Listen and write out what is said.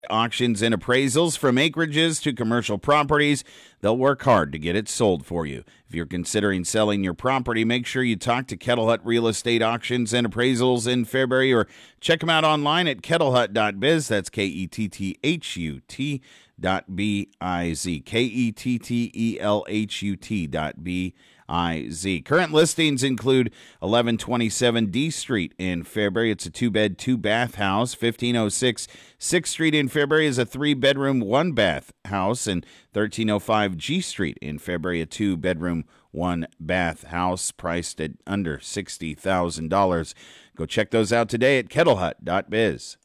Auctions and appraisals from acreages to commercial properties. They'll work hard to get it sold for you. If you're considering selling your property, make sure you talk to Kettle Hut Real Estate Auctions and Appraisals in Fairbury, or check them out online at kettlehut.biz. That's KETTHUT.biz. KETTELHUT.biz. Current listings include 1127 D Street in Fairbury. It's a 2-bed, 2-bath house. 1506 6th Street in Fairbury is a 3-bedroom, 1-bath house. And 1305 G Street in Fairbury, a 2-bedroom, 1-bath house priced at under $60,000. Go check those out today at kettlehut.biz.